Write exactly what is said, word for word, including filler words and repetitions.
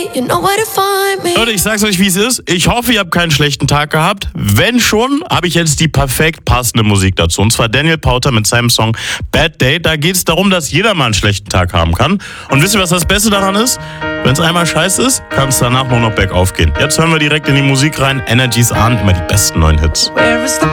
you know where to find me. Leute, ich sag's euch, wie es ist. Ich hoffe, ihr habt keinen schlechten Tag gehabt. Wenn schon, habe ich jetzt die perfekt passende Musik dazu. Und zwar Daniel Powter mit seinem Song Bad Day. Da geht's darum, dass jeder mal einen schlechten Tag haben kann. Und wisst ihr, was das Beste daran ist? Wenn es einmal scheiße ist, kann es danach nur noch bergauf gehen. Jetzt hören wir direkt in die Musik rein. Energy's an, immer die besten neuen Hits. Where is the